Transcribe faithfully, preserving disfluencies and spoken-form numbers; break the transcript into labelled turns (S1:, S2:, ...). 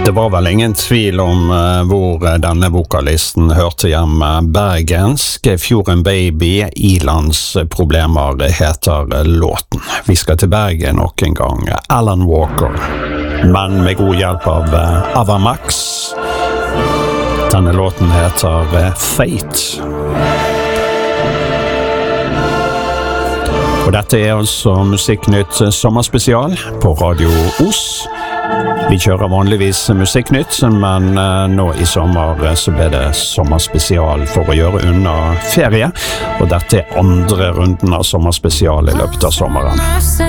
S1: Det var vel ingen tvil om uh, hvor denne vokalisten hørte hjemme. Bergensk, Fjorden Baby, Ilandsproblemer heter låten. Vi skal til Bergen nok en gang. Alan Walker, men med god hjelp av uh, Ava Max. Denne låten heter uh, Fate. Og dette er altså Musikknytt sommerspesial på Radio Os. Vi kjører vanligvis Musikknytt, men uh, nå i sommer så ble det sommerspesial for å gjøre unna ferie. Og dette er andre runden av sommerspesial i løpet av sommeren.